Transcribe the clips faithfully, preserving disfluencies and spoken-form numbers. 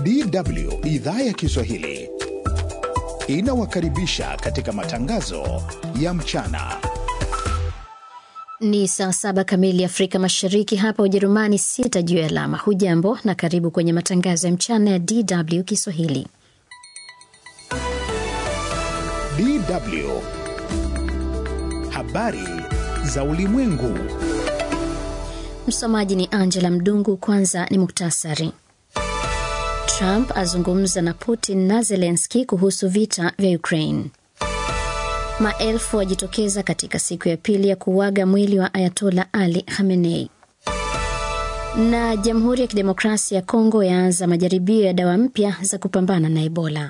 D W idhaa ya Kiswahili inawakaribisha katika matangazo ya mchana. Ni saa saba kamili Afrika Mashariki, hapa Ujerumani sita juu ya alama. Hujambo na karibu kwenye matangazo ya mchana ya D W Kiswahili. D W habari za ulimwengu. Msomaji ni Angela Mdungu. Kwanza ni muktasari. Trump azungumza na Putin na Zelensky kuhusu vita vya Ukraine. Maelfu wajitokeza katika siku ya pili ya kuuaga mwili wa Ayatollah Ali Khamenei. Na Jamhuri ya Kidemokrasia ya Kongo yaanza majaribio ya dawa mpya za kupambana na Ebola.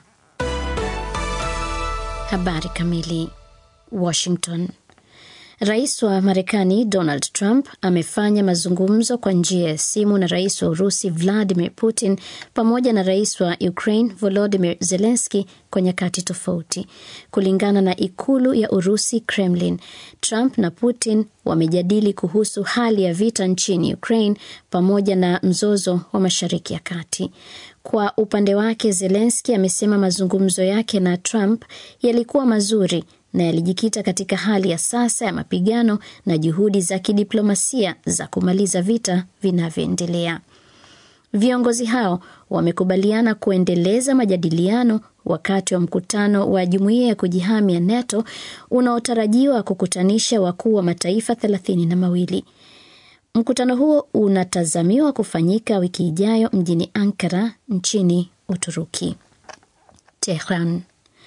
Habari kamili. Washington. Rais wa Marekani Donald Trump amefanya mazungumzo kwa njia ya simu na rais wa Urusi Vladimir Putin pamoja na rais wa Ukraine Volodymyr Zelensky kwa nyakati tofauti. Kulingana na ikulu ya Urusi Kremlin, Trump na Putin wamejadili kuhusu hali ya vita nchini Ukraine pamoja na mzozo wa Mashariki ya Kati. Kwa upande wake, Zelensky amesema mazungumzo yake na Trump yalikuwa mazuri na yalijikita katika hali ya sasa ya mapigano na juhudi za kidiplomasia za kumaliza vita vinavyoendelea. Viongozi hao wamekubaliana kuendeleza majadiliano wakati wa mkutano wa Jumuiya ya Kujihami ya NATO unaotarajiwa kukutanisha wakuu wa mataifa thelathini na mawili. Mkutano huo unatazamiwa kufanyika wiki ijayo mjini Ankara nchini Uturuki. Tehran.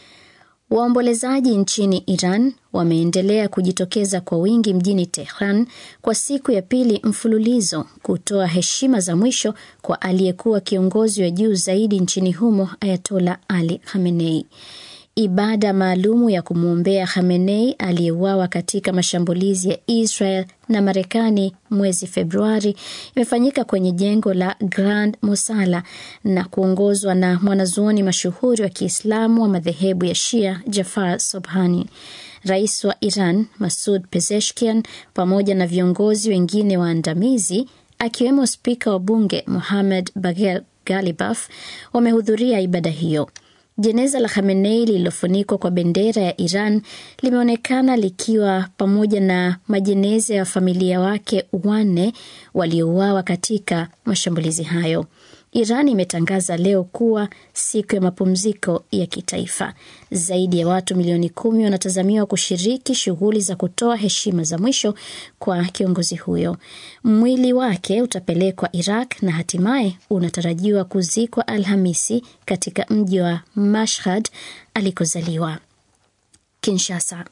Waombolezaji nchini Iran wameendelea kujitokeza kwa wingi mjini Tehran kwa siku ya pili mfululizo kutoa heshima za mwisho kwa aliyekuwa kiongozi wa juu zaidi nchini humo Ayatollah Ali Khamenei. Ibada maalumu ya kumwombea Khamenei aliyeuawa katika mashambulizi ya Israel na Marekani mwezi Februari imefanyika kwenye jengo la Grand Mosala na kuongozwa na mwanazuoni mashuhuri wa Kiislamu wa madhehebu ya Shia Jafar Sobhani. Rais wa Iran Masoud Pezeshkian pamoja na viongozi wengine waandamizi akiwemo spika wa bunge Mohammad Bagher Ghalibaf wamehudhuria ibada hiyo. Jeneza la Khamenei lililofunikwa kwa bendera ya Iran limeonekana likiwa pamoja na majeneza ya familia wake wanne waliouawa katika mashambulizi hayo. Iran imetangaza leo kuwa siku ya mapumziko ya kitaifa. Zaidi ya watu milioni kumi wanatazamiwa kushiriki shughuli za kutoa heshima za mwisho kwa kiongozi huyo. Mwili wake utapelekwa Iraq na hatimaye unatarajiwa kuzikwa Alhamisi katika mji wa Mashhad alikozaliwa. Kinshasa.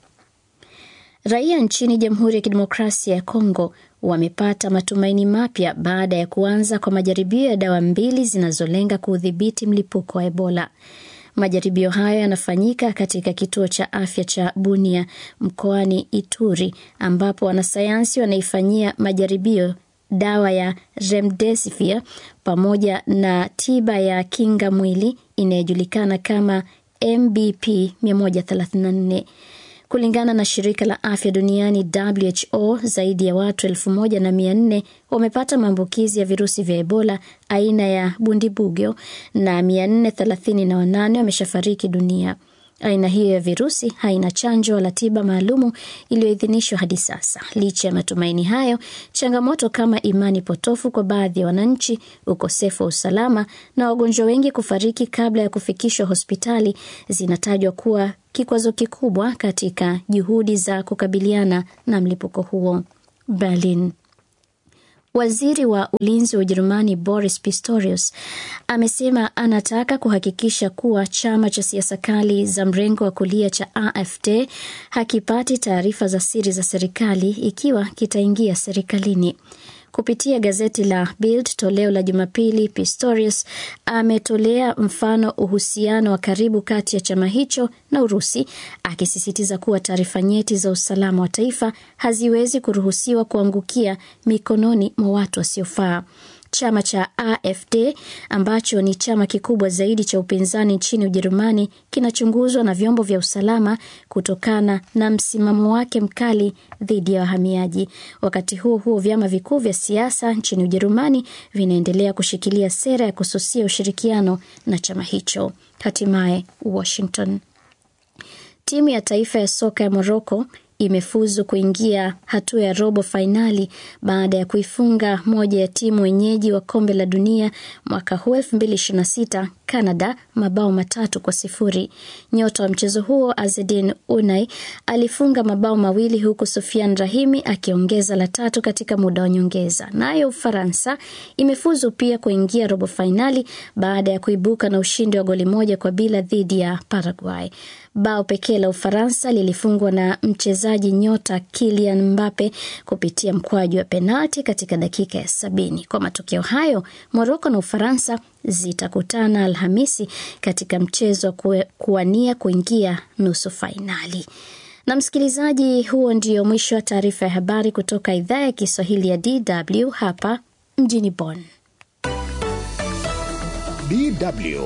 Raia nchini Jamhuri ya Kidemokrasia ya Kongo wamepata matumaini mapya baada ya kuanza kwa majaribio ya dawa mbili zinazolenga kudhibiti mlipuko wa Ebola. Majaribio hayo yanafanyika katika kituo cha afya cha Bunia mkoani Ituri, ambapo wanasayansi wanaifanyia majaribio dawa ya Remdesivir pamoja na tiba ya kinga mwili inayojulikana kama M B P mia moja thelathini na nne. Kulingana na shirika la afya duniani W H O, zaidi ya watu elfu moja na mia nne wamepata maambukizi ya virusi vya Ebola aina ya Bundibugyo na mia nne thelathini na wanane wameshafariki dunia. Aina hiyo ya virusi haina chanjo wala tiba maalumu iliyoidhinishwa hadi sasa. Licha ya matumaini hayo, changamoto kama imani potofu kwa baadhi ya wananchi, ukosefu wa usalama na wagonjwa wengi kufariki kabla ya kufikishwa hospitali zinatajwa kuwa kikwazo kikubwa katika juhudi za kukabiliana na mlipuko huo. Berlin. Waziri wa ulinzi wa Ujerumani Boris Pistorius amesema anataka kuhakikisha kuwa chama cha siasa kali za mrengo wa kulia cha A F D hakipati taarifa za siri za serikali ikiwa kitaingia serikalini. Kupitia gazeti la Bild toleo la Jumapili, Pistorius ametolea mfano uhusiano wa karibu kati ya chama hicho na Urusi, akisisitiza kuwa taarifa nyeti za usalama wa taifa haziwezi kuruhusiwa kuangukia mikononi mwa watu wasiofaa. chama cha A F D ambacho ni chama kikubwa zaidi cha upinzani nchini Ujerumani kinachunguzwa na vyombo vya usalama kutokana na msimamo wake mkali dhidi ya wahamiaji. Wakati huo huo, vyama vikuu vya siasa nchini Ujerumani vinaendelea kushikilia sera ya kususia ushirikiano na chama hicho. Hatimaye Washington. Timu ya taifa ya soka ya Morocco imefuzu kuingia hatua ya robo fainali baada ya kuifunga moja ya timu wenyeji wa kombe la dunia mwaka huu elfu mbili ishirini na sita, Canada, mabao matatu kwa sifuri. Nyota wa mchezo huo Azzedine Unai alifunga mabao mawili huku Sofiane Rahimi akiongeza la tatu katika muda wa nyongeza. Nayo Ufaransa imefuzu pia kuingia robo fainali baada ya kuibuka na ushindi wa goli moja kwa bila dhidi ya Paraguay. Bao pekee la Ufaransa lilifungwa na mchezaji nyota Kylian Mbappe kupitia mkwaju wa penalti katika dakika ya sabini. Kwa matokeo hayo, Morocco na Ufaransa zitakutana Alhamisi katika mchezo wa kuwania kuingia nusu fainali. Na msikilizaji, huo ndio mwisho wa taarifa ya habari kutoka idhaa ya Kiswahili ya D W hapa mjini Bonn. D W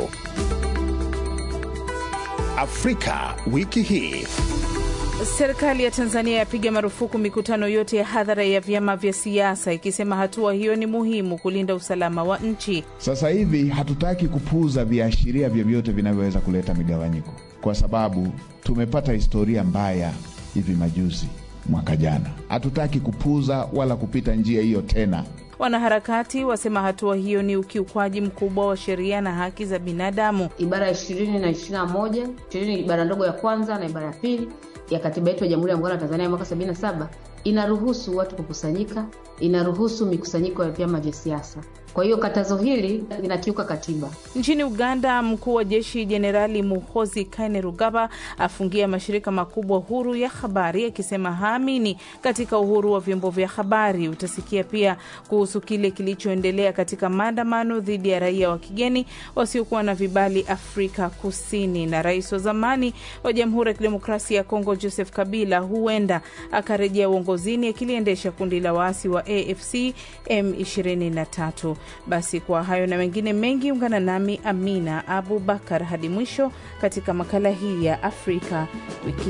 Afrika wiki hii. Serikali ya Tanzania yapiga marufuku mikutano yote ya hadhara ya vyama vya siasa, ikisema hatua hiyo ni muhimu kulinda usalama wa nchi. Sasa hivi hatutaki kupuuza viashiria vyovyote vinavyoweza kuleta migawanyiko, kwa sababu tumepata historia mbaya hivi majuzi mwaka jana. Hatutaki kupuuza wala kupita njia hiyo tena. Wanaharakati wasema hatua hiyo ni ukiukwaji mkubwa wa sheria na haki za binadamu. Ibara ishirini na ishirini na moja, ishirini ibara ndogo ya kwanza na ibara ya pili ya katiba yetu ya Jamhuri ya Muungano wa Tanzania mwaka sabini na saba inaruhusu watu kukusanyika, inaruhusu mikusanyiko ya vyama vya siasa. Kwa hiyo katazo hili linakiuka katiba. Nchini Uganda, mkuu wa jeshi Jenerali Muhoozi Kainerugaba afungia mashirika makubwa huru ya habari, akisema haamini katika uhuru wa vyombo vya habari. Utasikia pia kuhusu kile kilichoendelea katika maandamano dhidi ya raia wa kigeni wasiokuwa na vibali Afrika Kusini, na rais wa zamani wa Jamhuri ya Kidemokrasia ya Kongo Joseph Kabila huenda akarejea uongozini akiliendesha kundi la waasi wa A F C M ishirini na tatu. Basi kwa hayo na mengine mengi, ungana nami Amina Abubakar hadi mwisho katika makala hii ya Afrika wiki.